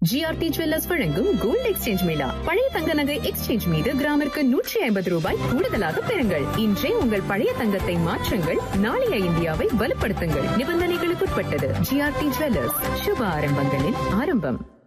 GRT jewellers வழங்கும் gold exchange Mela. பழைய தங்க நகை எக்ஸ்சேஞ்ச் மீது கிராமிற்கு 150 ரூபாய் கூடுதலாக பெறுங்கள். இன்றே உங்கள் பழைய தங்கத்தை மாற்றுங்கள். நாளைய இந்தியாவை வலுப்படுத்துங்கள். நிபந்தனைகளுக்குட்பட்டது. ஜிஆர்டி ஜுவல்லர்ஸ், சுப ஆரம்பங்களின் ஆரம்பம்.